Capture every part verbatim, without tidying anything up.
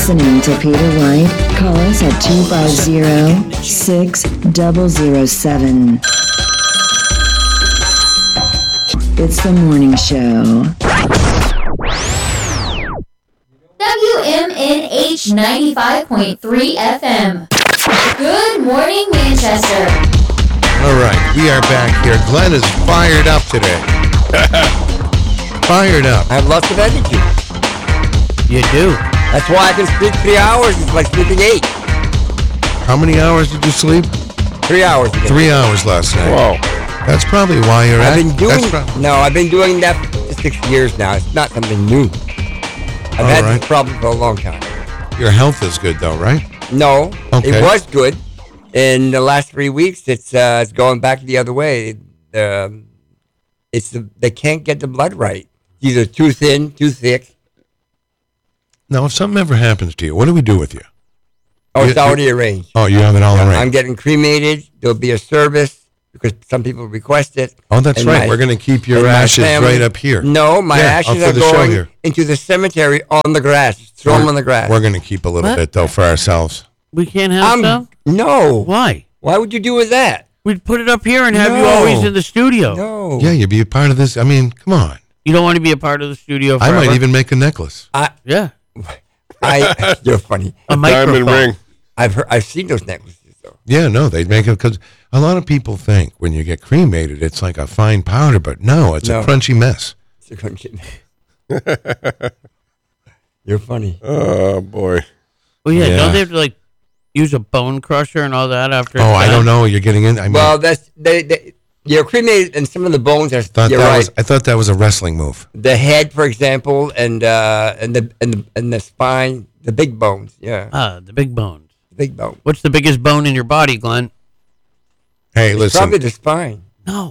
listening to Peter White. Call us at two five zero, six zero zero seven. It's the morning show. W M N H ninety-five point three F M. Good morning, Manchester. All right, we are back here. Glenn is fired up today. Fired up. I have lots of energy. You do. That's why I can sleep three hours. It's like sleeping eight. How many hours did you sleep? Three hours. Again. Three hours last night. Whoa. That's probably why you're I've at. been doing. Pro- no, I've been doing that for six years now. It's not something new. I've All had right. this problem for a long time. Your health is good, though, right? No, Okay. it was good. In the last three weeks, it's uh, it's going back the other way. Um, it's the, they can't get the blood right. It's either too thin, too thick. Now, if something ever happens to you, what do we do with you? Oh, it's You- already arranged. Oh, you have it all Yeah, arranged. I'm getting cremated. There'll be a service because some people request it. Oh, that's And right. my- We're going to keep your and my ashes family- right up here. No, my Yeah, ashes up for are the show going here. into the cemetery on the grass. Throw them on the grass. We're going to keep a little What? bit, though, for ourselves. We can't have I'm, stuff? no. Why? Why would you do with that? We'd put it up here and have you No. always in the studio. No. Yeah, you'd be a part of this. I mean, come on. You don't want to be a part of the studio I forever? might even make a necklace. I, Yeah. I, you're funny. A Diamond microphone. ring. I've heard, I've seen those necklaces though. Yeah, no, they'd make it because a lot of people think when you get cremated, it's like a fine powder, but no, it's No. a crunchy mess. It's a country. You're funny. Oh, boy. Well, yeah, Yeah. don't they have to, like, use a bone crusher and all that after Oh, it's I done? don't know. You're getting in. I mean, Well, that's they, they. You're cremated, and some of the bones are. thought You're that right. was, I thought that was a wrestling move. The head, for example, and uh, and the and the and the spine, the big bones. Yeah, Ah, the big bones. big bone. What's the biggest bone in your body, Glenn? Hey, It's listen. probably the spine. No.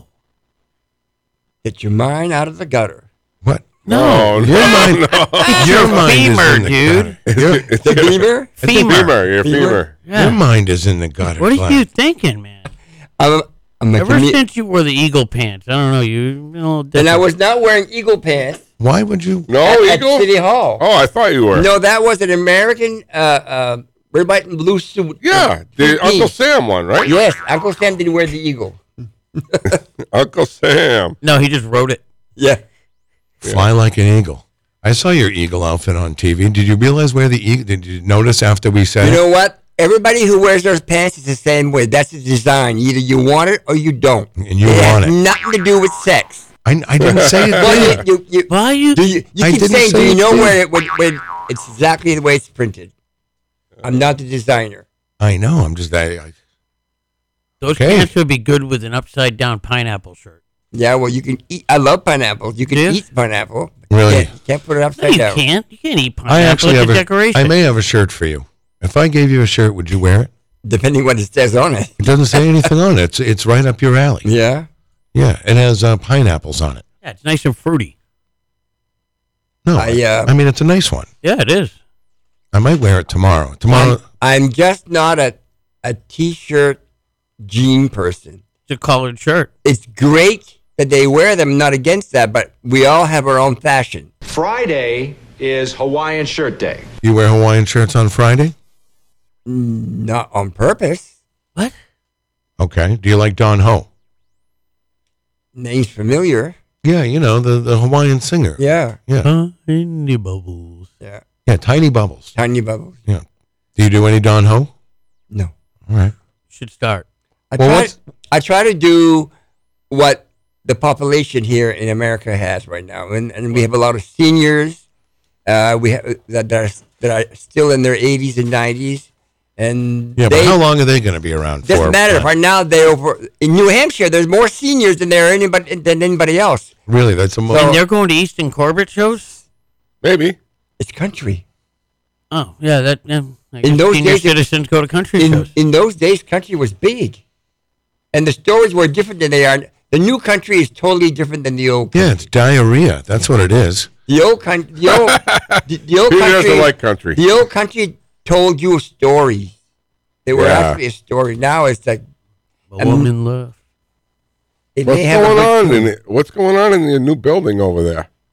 Get your mind out of the gutter. What? No, Your no, mind, no. your mind femur, is in the dude. gutter. Your, The beaver. Femur. Femur, your femur. Femur? Yeah. your mind is in the gutter. What are Glenn. you thinking, man? I'm, I'm a Ever commu- since you wore the eagle pants, I don't know, you, you know, And I was not wearing eagle pants Why would you? No, at, at Eagle? City Hall. Oh, I thought you were. No, that was an American uh, uh, red, white, and blue suit. Yeah, the Uh, Uncle Sam one, right? Yes, Uncle Sam didn't wear the eagle. Uncle Sam. No, he just wrote it. Yeah. Fly like an eagle. I saw your eagle outfit on T V. Did you realize where the eagle? Did you notice after we said You it? know what? Everybody who wears those pants is the same way. That's the design. Either you want it or you don't. And you it want has it. nothing to do with sex. I, I didn't say it Well, there. you, you, you, Why you? do you, you I keep didn't saying, say do you it know there. where, it, when, when it's exactly the way it's printed? I'm not the designer. I know. I'm just. I, I, Those Okay. pants would be good with an upside down pineapple shirt. Yeah, well, you can eat. I love pineapples. You can Do you? eat pineapple. Really? You can't, you can't put it No, upside you down. can't. You can't eat I pineapple. actually It's have a a, decoration. I may have a shirt for you. If I gave you a shirt, would you wear it? Depending what it says on it. It doesn't say anything on it. It's it's right up your alley. Yeah. Yeah, it has uh, pineapples on it. Yeah, it's nice and fruity. No, I, uh, I mean it's a nice one. Yeah, it is. I might wear it tomorrow. Tomorrow, I'm, I'm just not a, a t-shirt jean person. It's a collared shirt. It's great that they wear them. I'm not against that, but we all have our own fashion. Friday is Hawaiian Shirt Day. you wear Hawaiian shirts on Friday. Not on purpose. What? Okay. Do you like Don Ho? Name's familiar. Yeah, you know the the Hawaiian singer. Yeah. Yeah, Tiny bubbles. Yeah. yeah. Tiny Bubbles. Tiny bubbles. Yeah. Do you do any Don Ho? No. All right. Should start. I Well, try. what's- I try to do what the population here in America has right now, and, and we have a lot of seniors. Uh, we have that, that are that are still in their eighties and nineties, and Yeah, they, but how long are they going to be around for? doesn't matter. Right now, they over in New Hampshire. There's more seniors than there are anybody than anybody else. Really, that's a mo- So- And they're going to Easton Corbett shows? Maybe. It's country. Oh, yeah. That. Yeah, I guess those senior days, it- citizens go to country In shows. in those days, country was big, and the stories were different than they are. The new country is totally different than the old. yeah, it's diarrhea. That's what it is. The old country, the old, the, the old Who country, doesn't like country? the old country told you stories. They were Yeah. actually a story. Now it's like A woman love. it What's may have a going good on? tune. In it? What's going on in the new building over there?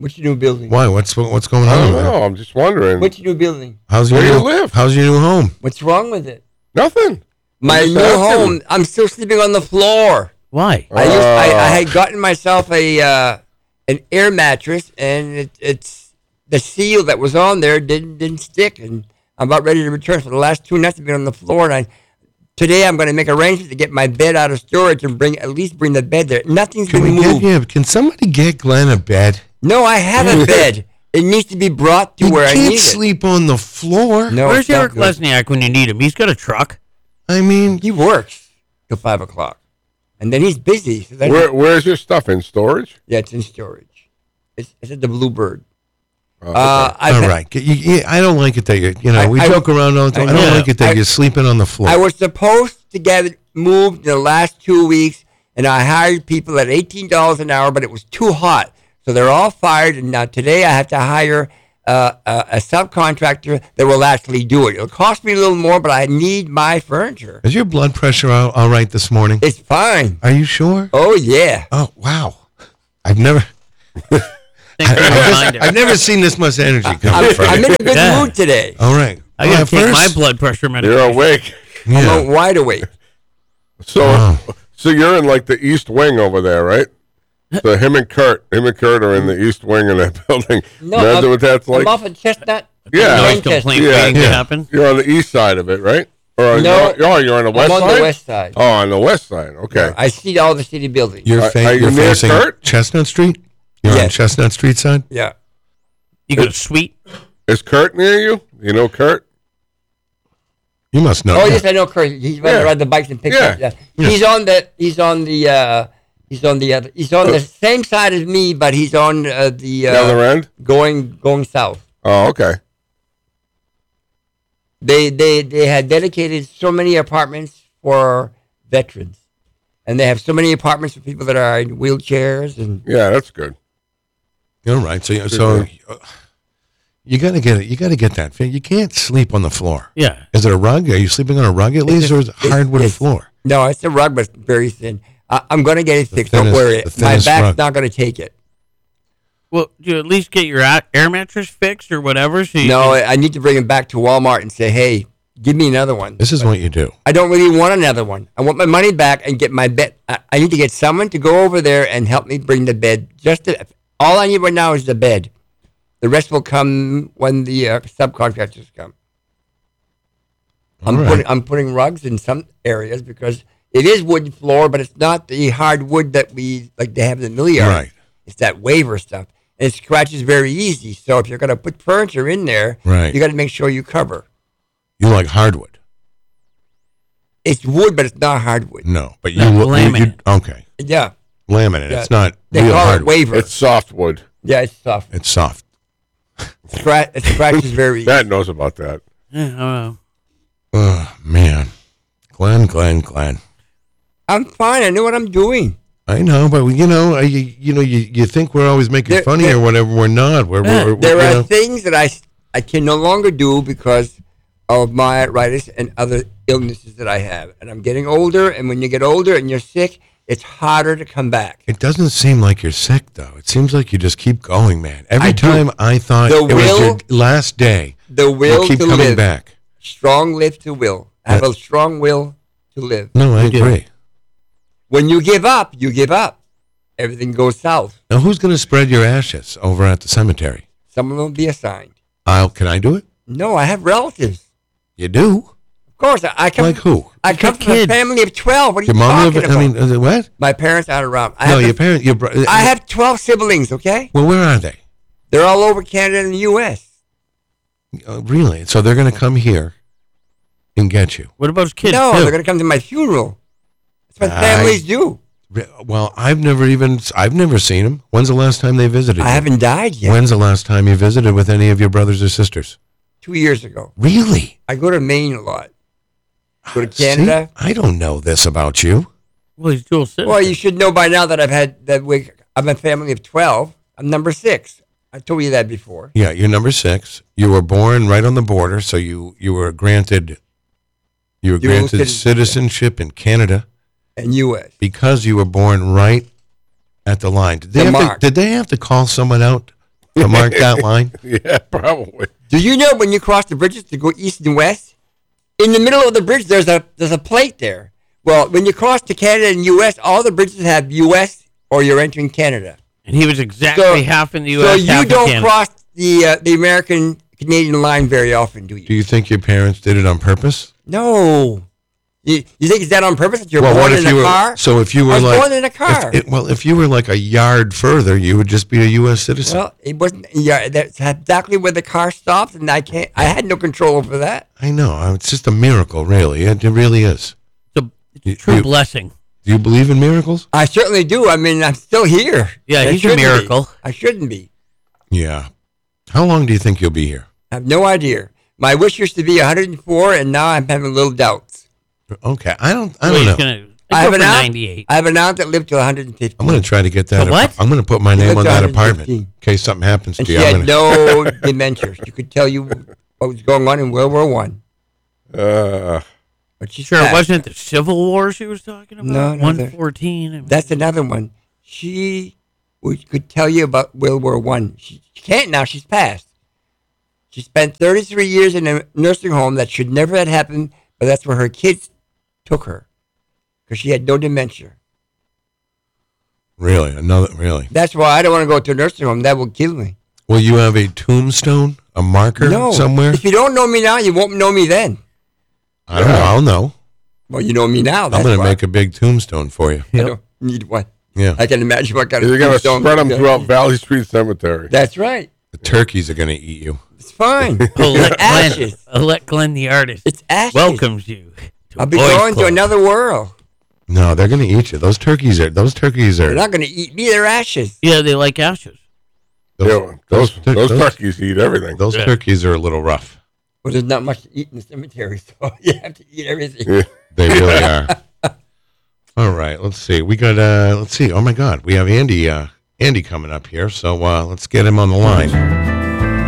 What's your new building? Why? What's what's going I on? don't man? know. I'm just wondering. What's your new building? How's your Where do new, you live? How's your new home? What's wrong with it? Nothing. My just new asking. home. I'm still sleeping on the floor. Why? I used. I, I Oh. had gotten myself a uh, an air mattress, and it, it's the seal that was on there didn't didn't stick, and I'm about ready to return. For the last two nights, I've been on the floor, and I today I'm going to make arrangements to get my bed out of storage and bring at least bring the bed there. Nothing's Can been we get moved. yeah? Can somebody get Glenn a bed? No, I have a bed. It needs to be brought to You where I can't need sleep on the floor. it. No, Where's it's not Eric good. Lesniak when you need him? He's got a truck. I mean, He works till five o'clock, and then he's busy. So then Where, where's your stuff in storage? yeah, it's in storage. It's, it's at the Bluebird. Oh, Uh, okay. I've all had- right. You- you- I don't like it that you, you know, I- we I- joke around all the time. I I, don't know. like it that I- you're sleeping on the floor. I was supposed to get it moved in the last two weeks, and I hired people at eighteen dollars an hour, but it was too hot. So they're all fired, and now today I have to hire uh, a, a subcontractor that will actually do it. It'll cost me a little more, but I need my furniture. Is your blood pressure all, all right this morning? It's fine. Are you sure? Oh, yeah. Oh, wow. I've never Thanks for the reminder. I've never seen this much energy come I'm, from I'm you. in a good Yeah. mood today. All right. I Well, gotta at take my first- blood pressure medication. You're awake. Yeah. I'm wide awake. So, Wow. so you're in like the East Wing over there, right? So him and Kurt, him and Kurt are in the East Wing of that building. No, Imagine I'm, what that's like. I'm off of Chestnut. Yeah. Noise Manchester. complaint Yeah, waiting to yeah. happen. You're on the east side of it, right? Or No, you're, oh, you're on the west I'm on side. the west side. Oh, on the west side. Okay. I see all the city buildings. You're, Are- fa- are you you're near facing Kurt? Chestnut Street? You're on Yes. Chestnut Street side? Yeah. You got a suite? Is Kurt near you? You know Kurt? You must know. Oh that. yes, I know Kurt. He's running Yeah. around the bikes and picks Yeah. up. Yeah. Yeah. He's on the. He's on the. Uh, he's on the other. He's on the same side as me, but he's on uh, the, uh, The other end? going going south. Oh, okay. They they they had dedicated so many apartments for veterans, and they have so many apartments for people that are in wheelchairs and. Yeah, that's good. All right. So, you- so uh, you got to get it. You got to get that. You can't sleep on the floor. Yeah. Is it a rug? Are you sleeping on a rug at least, or is it It's- hardwood it's- floor? No, it's a rug, but very thin. I, I'm going to get it fixed. thinnest- Don't worry. the My thinnest back's rug. not going to take it. Well, do you at least get your a- air mattress fixed or whatever? So you No, can- I I need to bring it back to Walmart and say, hey, give me another one. This is what you do. I don't really want another one. I want my money back and get my bed. I, I need to get someone to go over there and help me bring the bed. Just to, all I need right now is the bed. The rest will come when the uh, subcontractors come. I'm All right. putting I'm putting rugs in some areas because it is wooden floor, but it's not the hard wood that we like they have in the mill yard. Right. It's that waiver stuff, and it scratches very easy. So if you're going to put furniture in there, Right. you got to make sure you cover. You like hardwood? It's wood, but it's not hardwood. No, but you, No, you, you laminate. okay. Yeah, Laminate. yeah. It's not They real call it hardwood. waiver. It's softwood. yeah, it's soft. It's soft. Scratch, it scratches very easy. Dad knows about that. Yeah, I don't know. Oh man, Glenn, Glenn, Glenn. I'm fine. I know what I'm doing. I know, but you know, I, you, you know, you, you think we're always making There- funny there- or whatever. We're not. We're, we're, we're There you are know. things that I, I can no longer do because of my arthritis and other illnesses that I have. And I'm getting older, and when you get older and you're sick, it's harder to come back. It doesn't seem like you're sick, though. It seems like you just keep going, man. Every I do. time I thought The it was your will- last day, The will you keep to coming live. back. Strong live to will. I have Yeah. a strong will to live. No, I do. agree. When you give up, you give up. Everything goes south. Now, who's going to spread your ashes over at the cemetery? Someone will be assigned. I'll. Can I do it? No, I have relatives. You do? Of course, I, I come. Like who? I You've come got from a kids. family of twelve. What are Your you mom talking live? about? I mean, uh, what? My parents aren't around. I No, have your a- parents. Your bro- I have twelve siblings. Okay, Well, where are they? they're all over Canada and the U S. Uh, really? So they're going to come here and get you. What about his kids? No, too? they're going to come to my funeral. That's what I- families do. Re- Well, I've never even. I've never seen them. When's the last time they visited? I you? haven't died yet. When's the last time you visited with any of your brothers or sisters? Two years ago. Really? I go to Maine a lot. Go to See, Canada. I don't know this about you. Well, he's dual citizen. Well, you should know by now that I've had that we. I'm a family of twelve. I'm number six. I told you that before. Yeah, you're number six. You were born right on the border, so you you were granted you were Dual granted citizenship. citizenship in Canada And U S. because you were born right at the line. Did they, The have to, mark. did they have to call someone out to mark that line? Yeah, probably. Do you know when you cross the bridges to go east and west, in the middle of the bridge there's a there's a plate there. Well, when you cross to Canada and U S, all the bridges have U S or you're entering Canada. And he was exactly So- half in the U So S, you half in don't Canada. cross the uh, the American Canadian line very often, do you? Do you think your parents did it on purpose? No. You, you think it's that on purpose that you're Well, what born if in a you were? car? So if you were I was like, born in a car. if it- well, if you were like a yard further, you would just be a U S citizen. Well, it wasn't. Yeah, that's exactly where the car stopped, and I can't. I had no control over that. I know. It's just a miracle, really. It, it really is. It's a, it's a You- true you- blessing. Do you believe in miracles? I certainly do. I mean, I'm still here. Yeah, I he's a shouldn't be. miracle. I shouldn't be. Yeah. How long do you think you'll be here? I have no idea. My wish used to be one hundred four, and now I'm having little doubts. Okay. I don't. I Well, don't he's know. Gonna, I I have go an for aunt. ninety-eight. I have an aunt that lived till one hundred fifty. I'm going to try to get that. The what? I'm going to put my name lived on to that one hundred apartment fifteen. in case something happens And to she you. I'm had gonna- no dementia. She could tell you what was going on in World War One. Uh, But she's Sure, it passed. wasn't the Civil War she was talking about? No, no, one fourteen. I mean, That's another one. She would, could tell you about World War One. She, she can't now. She's passed. She spent thirty-three years in a nursing home that should never have happened, but that's where her kids took her because she had no dementia. Really? Another? Really? That's why I don't want to go to a nursing home. That will kill me. Will you have a tombstone, a marker No. somewhere? If you don't know me now, you won't know me then. I don't know. I'll know. Well, you know me now. That's I'm going to why. make a big tombstone for you. I don't need one. Yeah. I can imagine what kind of you're going to tombstone- spread them throughout Valley Street Cemetery. That's right. The turkeys are going to eat you. It's fine. I'll let It's Glenn, ashes. I'll let Glenn the artist It's ashes. welcomes you. To I'll be Boys going to Club. another world. No, they're going to eat you. Those turkeys are. Those turkeys They're are. not going to eat me. They're ashes. Yeah, they like ashes. Those, Yeah, those, tur- those turkeys eat everything. Those Yeah. turkeys are a little rough. Well, there's not much to eat in the cemetery, so you have to eat everything. Yeah. They really are. All right, let's see. We got. uh Let's see. Oh my God, we have Andy. uh Andy coming up here. So uh let's get him on the line.